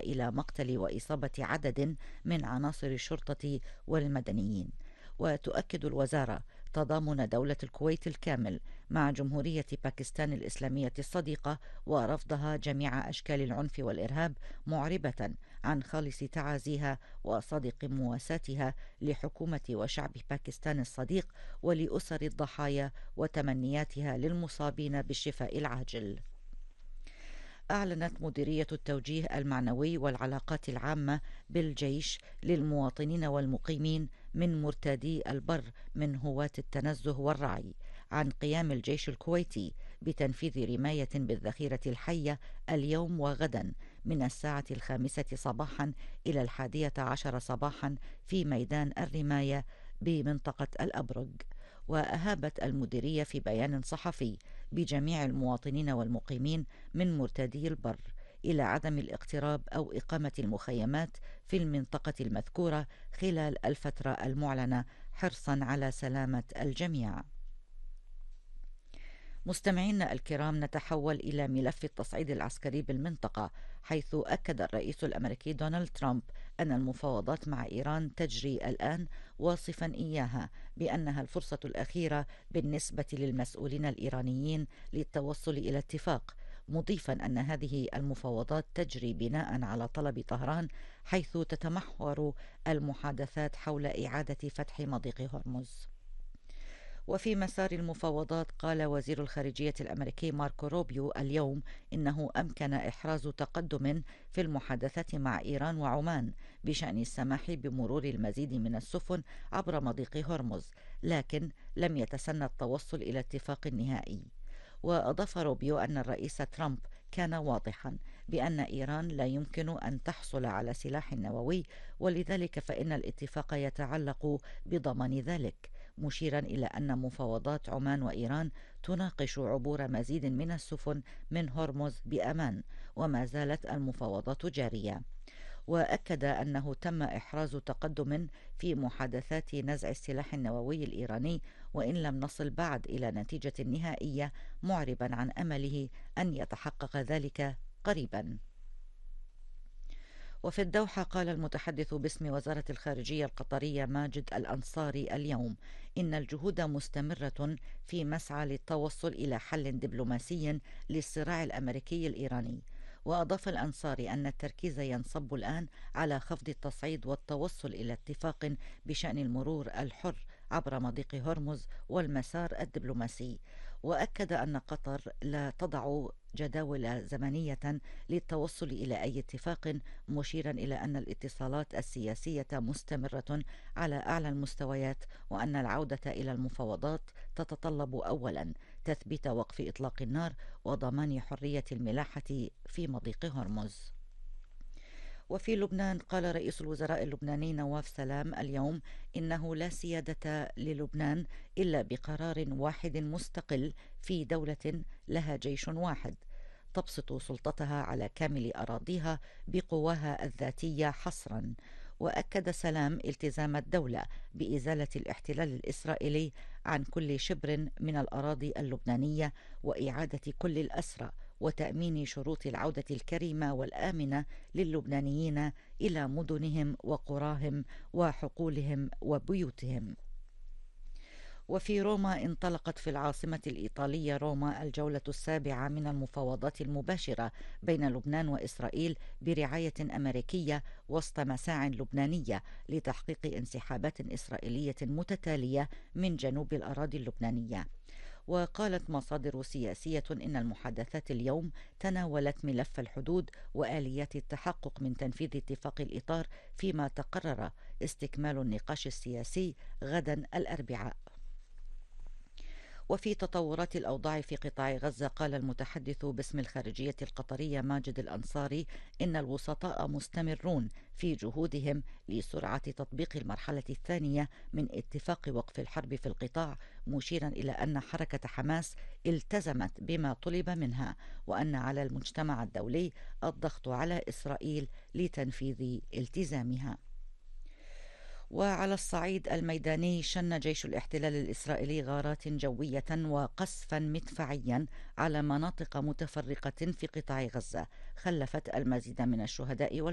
إلى مقتل وإصابة عدد من عناصر الشرطة والمدنيين. وتؤكد الوزارة تضامن دولة الكويت الكامل مع جمهورية باكستان الإسلامية الصديقة ورفضها جميع أشكال العنف والإرهاب، معربة عن خالص تعازيها وصادق مواساتها لحكومة وشعب باكستان الصديق ولأسر الضحايا وتمنياتها للمصابين بالشفاء العاجل. أعلنت مديرية التوجيه المعنوي والعلاقات العامة بالجيش للمواطنين والمقيمين من مرتادي البر من هواة التنزه والرعي عن قيام الجيش الكويتي بتنفيذ رماية بالذخيرة الحية اليوم وغدا من 5:00 صباحا إلى 11:10 صباحا في ميدان الرماية بمنطقة الأبرج. وأهابت المديرية في بيان صحفي بجميع المواطنين والمقيمين من مرتادي البر إلى عدم الاقتراب أو إقامة المخيمات في المنطقة المذكورة خلال الفترة المعلنة، حرصا على سلامة الجميع. مستمعينا الكرام، نتحول إلى ملف التصعيد العسكري بالمنطقة، حيث أكد الرئيس الأمريكي دونالد ترامب أن المفاوضات مع إيران تجري الآن، واصفا إياها بأنها الفرصة الأخيرة بالنسبة للمسؤولين الإيرانيين للتوصل إلى اتفاق، مضيفا أن هذه المفاوضات تجري بناء على طلب طهران، حيث تتمحور المحادثات حول إعادة فتح مضيق هرمز. وفي مسار المفاوضات، قال وزير الخارجية الأمريكي ماركو روبيو اليوم إنه أمكن إحراز تقدم في المحادثات مع إيران وعمان بشأن السماح بمرور المزيد من السفن عبر مضيق هرمز، لكن لم يتسنى التوصل إلى اتفاق نهائي. وأضاف روبيو أن الرئيس ترامب كان واضحا بأن إيران لا يمكن أن تحصل على سلاح نووي، ولذلك فإن الاتفاق يتعلق بضمان ذلك، مشيرا إلى أن مفاوضات عمان وإيران تناقش عبور مزيد من السفن من هرمز بأمان، وما زالت المفاوضات جارية. وأكد أنه تم إحراز تقدم في محادثات نزع السلاح النووي الإيراني، وإن لم نصل بعد إلى نتيجة نهائية، معربا عن أمله أن يتحقق ذلك قريبا. وفي الدوحة، قال المتحدث باسم وزارة الخارجية القطرية ماجد الأنصاري اليوم إن الجهود مستمرة في مسعى للتوصل إلى حل دبلوماسي للصراع الأمريكي الإيراني. وأضاف الأنصاري أن التركيز ينصب الآن على خفض التصعيد والتوصل إلى اتفاق بشأن المرور الحر عبر مضيق هرمز والمسار الدبلوماسي. وأكد أن قطر لا تضع جداول زمنية للتوصل إلى أي اتفاق، مشيرا إلى أن الاتصالات السياسية مستمرة على أعلى المستويات، وأن العودة إلى المفاوضات تتطلب أولا تثبيت وقف إطلاق النار وضمان حرية الملاحة في مضيق هرمز. وفي لبنان، قال رئيس الوزراء اللبناني نواف سلام اليوم إنه لا سيادة للبنان إلا بقرار واحد مستقل في دولة لها جيش واحد تبسط سلطتها على كامل أراضيها بقواها الذاتية حصرا. وأكد سلام التزام الدولة بإزالة الاحتلال الإسرائيلي عن كل شبر من الأراضي اللبنانية وإعادة كل الأسرى وتأمين شروط العودة الكريمة والآمنة للبنانيين إلى مدنهم وقراهم وحقولهم وبيوتهم. وفي روما، انطلقت في العاصمة الإيطالية روما الجولة السابعة من المفاوضات المباشرة بين لبنان وإسرائيل برعاية أمريكية وسط مساع لبنانية لتحقيق انسحابات إسرائيلية متتالية من جنوب الأراضي اللبنانية. وقالت مصادر سياسية إن المحادثات اليوم تناولت ملف الحدود وآليات التحقق من تنفيذ اتفاق الإطار، فيما تقرر استكمال النقاش السياسي غدا الأربعاء. وفي تطورات الأوضاع في قطاع غزة، قال المتحدث باسم الخارجية القطرية ماجد الأنصاري إن الوسطاء مستمرون في جهودهم لسرعة تطبيق المرحلة الثانية من اتفاق وقف الحرب في القطاع، مشيرا إلى أن حركة حماس التزمت بما طلب منها، وأن على المجتمع الدولي الضغط على إسرائيل لتنفيذ التزامها. وعلى الصعيد الميداني، شن جيش الاحتلال الإسرائيلي غارات جوية وقصفا مدفعيا على مناطق متفرقة في قطاع غزة خلفت المزيد من الشهداء